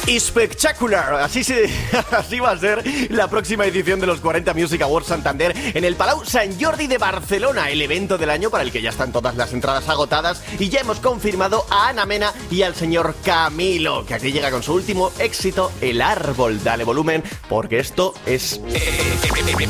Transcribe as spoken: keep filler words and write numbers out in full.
Espectacular, así, se, así va a ser la próxima edición de los cuarenta Music Awards Santander en el Palau Sant Jordi de Barcelona, el evento del año para el que ya están todas las entradas agotadas y ya hemos confirmado a Ana Mena y al señor Camilo, que aquí llega con su último éxito, El Árbol. Dale volumen, porque esto es...